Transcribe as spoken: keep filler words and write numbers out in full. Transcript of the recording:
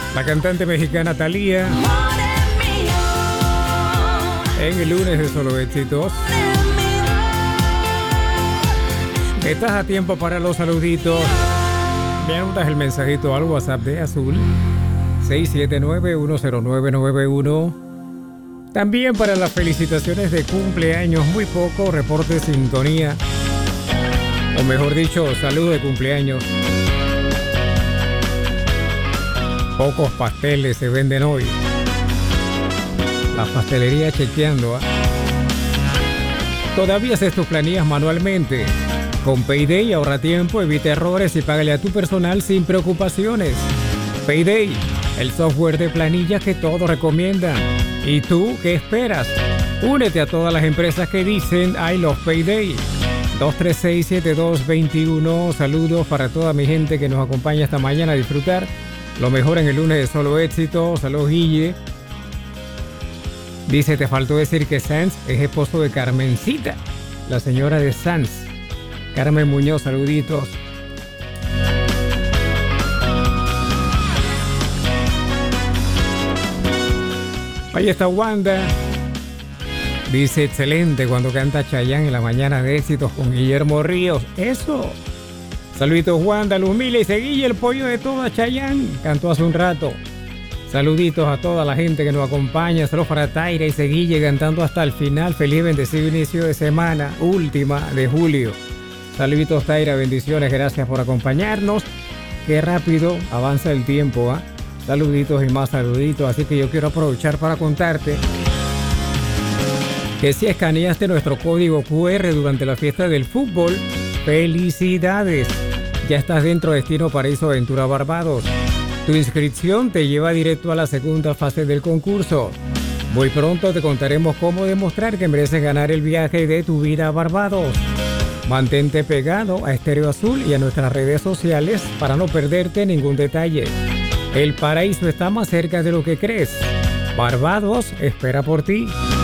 La cantante mexicana Thalía. En el lunes de Solo Éxitos. Estás a tiempo para los saluditos. Me anotas el mensajito al WhatsApp de Azul seis siete nueve, uno cero nueve nueve uno. También para las felicitaciones de cumpleaños, muy poco reporte de sintonía, o mejor dicho, saludo de cumpleaños. Pocos pasteles se venden hoy. La pastelería chequeando, ¿eh? Todavía haces tus planillas manualmente. Con Payday ahorra tiempo, evita errores y págale a tu personal sin preocupaciones. Payday, el software de planillas que todos recomiendan. ¿Y tú qué esperas? Únete a todas las empresas que dicen I love Payday. dos tres seis, siete dos dos uno. Saludos para toda mi gente que nos acompaña esta mañana a disfrutar lo mejor en el lunes de Solo Éxito. Saludos, Guille. Dice, te faltó decir que Sanz es esposo de Carmencita, la señora de Sanz. Carmen Muñoz, saluditos. Ahí está Wanda. Dice, excelente cuando canta Chayanne en la mañana de éxitos con Guillermo Ríos. Eso. Saluditos Wanda, Luz Mila y Seguille, el pollo de toda Chayanne. Cantó hace un rato. Saluditos a toda la gente que nos acompaña. Saludos para Taira y Seguille cantando hasta el final. Feliz y bendecido inicio de semana, última de julio. Saluditos Taira, bendiciones, gracias por acompañarnos. Qué rápido avanza el tiempo, ¿eh? Saluditos y más saluditos, así que yo quiero aprovechar para contarte que si escaneaste nuestro código cu erre durante la fiesta del fútbol, ¡felicidades! Ya estás dentro de Destino Paraíso Aventura Barbados. Tu inscripción te lleva directo a la segunda fase del concurso. Muy pronto te contaremos cómo demostrar que mereces ganar el viaje de tu vida a Barbados. Mantente pegado a Estéreo Azul y a nuestras redes sociales para no perderte ningún detalle. El paraíso está más cerca de lo que crees. Barbados espera por ti.